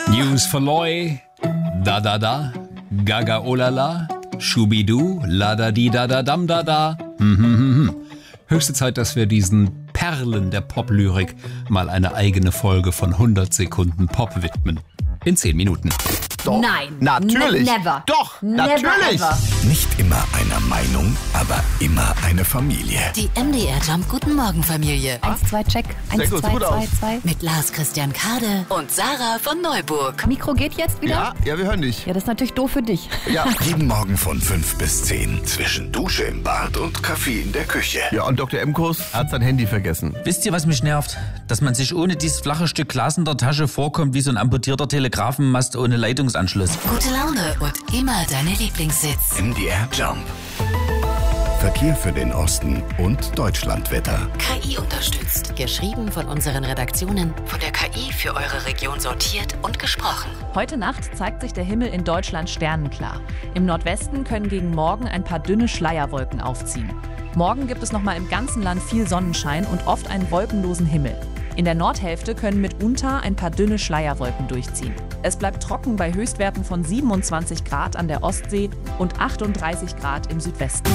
News for Loy, da da da, gaga olala, schubidu, la da di da da dam da da. Höchste Zeit, dass wir diesen Perlen der Pop-Lyrik mal eine eigene Folge von 100 Sekunden Pop widmen. In 10 Minuten. Doch. Nein. Natürlich. Never. Doch, Never natürlich. ever. Nicht immer einer Meinung, aber immer eine Familie. Die MDR Jump Guten Morgen Familie. 1, 2, check. 1, Sehr gut, 2, gut 2, aus. 2. Mit Lars Christian Kade und Sarah von Neuburg. Mikro geht jetzt wieder? Ja, wir hören dich. Ja, das ist natürlich doof für dich. Ja. Jeden Morgen von 5 bis 10. Zwischen Dusche im Bad und Kaffee in der Küche. Ja, und Dr. Emkus hat sein Handy vergessen. Wisst ihr, was mich nervt? Dass man sich ohne dieses flache Stück Glas in der Tasche vorkommt wie so ein amputierter Telegrafenmast ohne Leitungsanschluss. Gute Laune und immer deine Lieblingssitz. MDR Jump. Verkehr für den Osten und Deutschlandwetter. KI unterstützt. Geschrieben von unseren Redaktionen, von der KI für eure Region sortiert und gesprochen. Heute Nacht zeigt sich der Himmel in Deutschland sternenklar. Im Nordwesten können gegen morgen ein paar dünne Schleierwolken aufziehen. Morgen gibt es nochmal im ganzen Land viel Sonnenschein und oft einen wolkenlosen Himmel. In der Nordhälfte können mitunter ein paar dünne Schleierwolken durchziehen. Es bleibt trocken bei Höchstwerten von 27 Grad an der Ostsee und 38 Grad im Südwesten.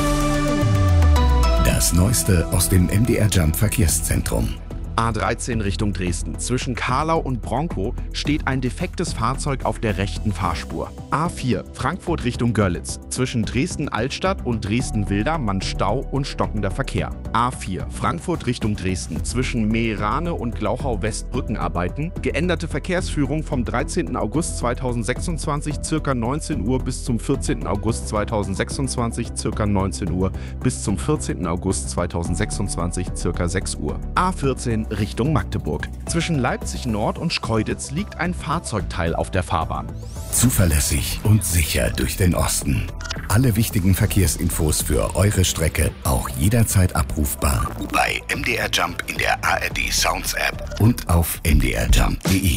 Das Neueste aus dem MDR Jump Verkehrszentrum. A13 Richtung Dresden. Zwischen Karlau und Bronkow steht ein defektes Fahrzeug auf der rechten Fahrspur. A4 Frankfurt Richtung Görlitz. Zwischen Dresden-Altstadt und Dresden-Wilder Stau und stockender Verkehr. A4 Frankfurt Richtung Dresden. Zwischen Meerane und Glauchau-West Brückenarbeiten. Geänderte Verkehrsführung vom 13. August 2026 ca. 19 Uhr bis zum 14. August 2026 ca. 19 Uhr bis zum 14. August 2026 ca. 6 Uhr. A14 Richtung Magdeburg. Zwischen Leipzig Nord und Schkeuditz liegt ein Fahrzeugteil auf der Fahrbahn. Zuverlässig und sicher durch den Osten. Alle wichtigen Verkehrsinfos für eure Strecke auch jederzeit abrufbar bei MDR Jump in der ARD Sounds App und auf mdrjump.de.